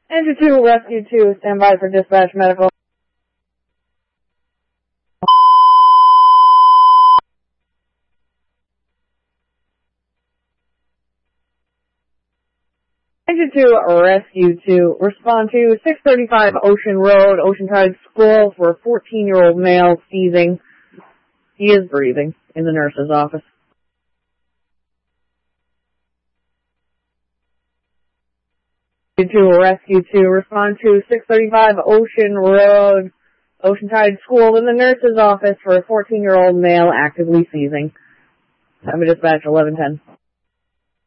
Engine 2, Rescue 2, stand by for dispatch medical. Engine 2, Rescue 2, respond to 635 Ocean Road, Oceanside School for a 14-year-old male seizing. He is breathing in the nurse's office. Engine 2, Rescue 2, respond to 635 Ocean Road, Oceanside School in the nurse's office for a 14-year-old male actively seizing. Time of dispatch 11:10.